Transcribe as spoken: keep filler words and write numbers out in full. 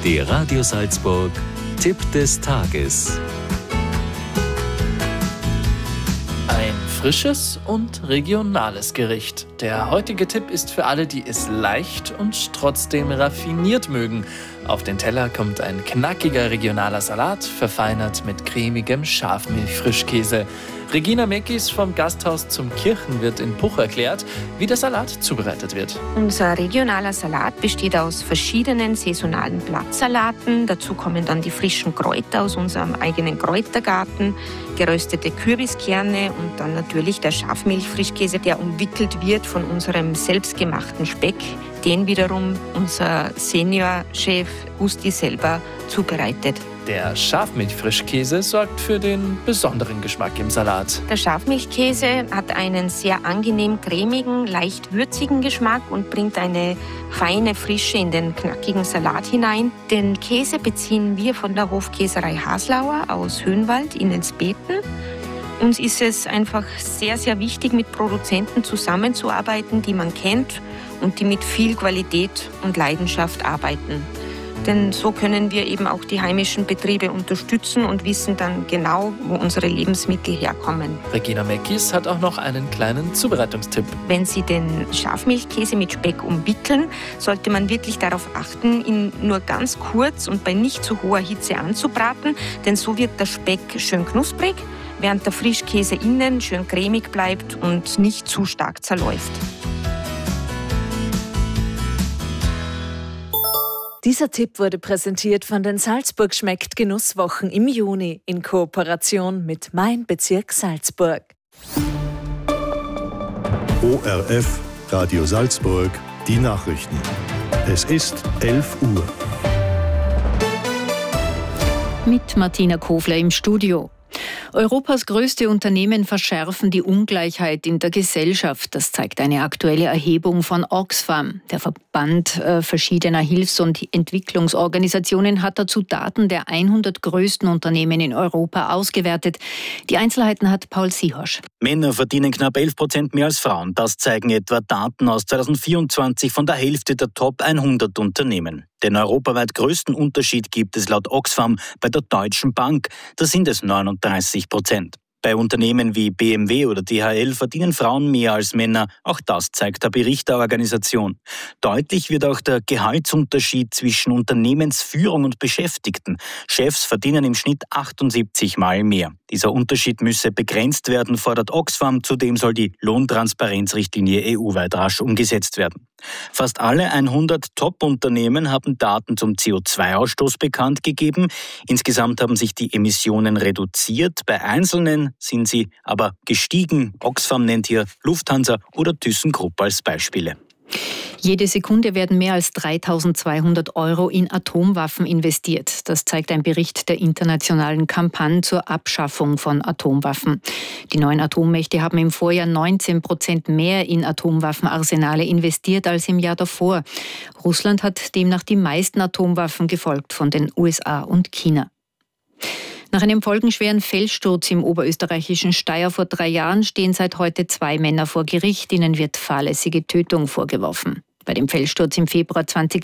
Der Radio Salzburg Tipp des Tages. Ein frisches und regionales Gericht. Der heutige Tipp ist für alle, die es leicht und trotzdem raffiniert mögen. Auf den Teller kommt ein knackiger regionaler Salat, verfeinert mit cremigem Schafmilch-Frischkäse. Regina Meckis vom Gasthaus zum Kirchenwirt in Puch erklärt, wie der Salat zubereitet wird. Unser regionaler Salat besteht aus verschiedenen saisonalen Blattsalaten. Dazu kommen dann die frischen Kräuter aus unserem eigenen Kräutergarten, geröstete Kürbiskerne und dann natürlich der Schafmilch-Frischkäse, der umwickelt wird von unserem selbstgemachten Speck, den wiederum unser Seniorchef Gusti selber zubereitet. Der Schafmilch-Frischkäse sorgt für den besonderen Geschmack im Salat. Der Schafmilchkäse hat einen sehr angenehm cremigen, leicht würzigen Geschmack und bringt eine feine Frische in den knackigen Salat hinein. Den Käse beziehen wir von der Hofkäserei Haslauer aus Höhenwald in Elsbeten. Uns ist es einfach sehr, sehr wichtig, mit Produzenten zusammenzuarbeiten, die man kennt und die mit viel Qualität und Leidenschaft arbeiten. Denn so können wir eben auch die heimischen Betriebe unterstützen und wissen dann genau, wo unsere Lebensmittel herkommen. Regina Meckis hat auch noch einen kleinen Zubereitungstipp. Wenn Sie den Schafmilchkäse mit Speck umwickeln, sollte man wirklich darauf achten, ihn nur ganz kurz und bei nicht zu hoher Hitze anzubraten, denn so wird der Speck schön knusprig, während der Frischkäse innen schön cremig bleibt und nicht zu stark zerläuft. Dieser Tipp wurde präsentiert von den Salzburg schmeckt Genusswochen im Juni in Kooperation mit Mein Bezirk Salzburg. O R F Radio Salzburg, die Nachrichten. Es ist elf Uhr. Mit Martina Kofler im Studio. Europas größte Unternehmen verschärfen die Ungleichheit in der Gesellschaft. Das zeigt eine aktuelle Erhebung von Oxfam. Der Verband äh, verschiedener Hilfs- und Entwicklungsorganisationen hat dazu Daten der hundert größten Unternehmen in Europa ausgewertet. Die Einzelheiten hat Paul Siehosch. Männer verdienen knapp elf Prozent mehr als Frauen. Das zeigen etwa Daten aus zweitausendvierundzwanzig von der Hälfte der Top hundert Unternehmen. Den europaweit größten Unterschied gibt es laut Oxfam bei der Deutschen Bank. Da sind es neununddreißig Prozent. Bei Unternehmen wie B M W oder D H L verdienen Frauen mehr als Männer. Auch das zeigt der Bericht der Organisation. Deutlich wird auch der Gehaltsunterschied zwischen Unternehmensführung und Beschäftigten. Chefs verdienen im Schnitt achtundsiebzig Mal mehr. Dieser Unterschied müsse begrenzt werden, fordert Oxfam. Zudem soll die Lohntransparenzrichtlinie E U-weit rasch umgesetzt werden. Fast alle hundert Top-Unternehmen haben Daten zum C O zwei Ausstoß bekannt gegeben. Insgesamt haben sich die Emissionen reduziert. Bei einzelnen sind sie aber gestiegen. Oxfam nennt hier Lufthansa oder ThyssenKrupp als Beispiele. Jede Sekunde werden mehr als dreitausendzweihundert Euro in Atomwaffen investiert. Das zeigt ein Bericht der internationalen Kampagne zur Abschaffung von Atomwaffen. Die neuen Atommächte haben im Vorjahr neunzehn Prozent mehr in Atomwaffenarsenale investiert als im Jahr davor. Russland hat demnach die meisten Atomwaffen, gefolgt von den U S A und China. Nach einem folgenschweren Felssturz im oberösterreichischen Steyr vor drei Jahren stehen seit heute zwei Männer vor Gericht. Ihnen wird fahrlässige Tötung vorgeworfen. Bei dem Felssturz im Februar zwanzig